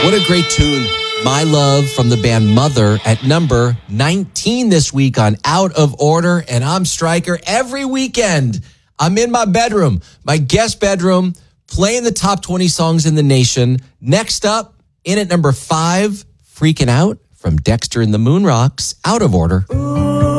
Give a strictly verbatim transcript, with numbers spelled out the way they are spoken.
What a great tune. My Love from the band Mother at number nineteen this week on Out of Order. And I'm Stryker. Every weekend, I'm in my bedroom, my guest bedroom, playing the top twenty songs in the nation. Next up, in at number five, Freaking Out from Dexter and the Moonrocks, Out of Order. Ooh.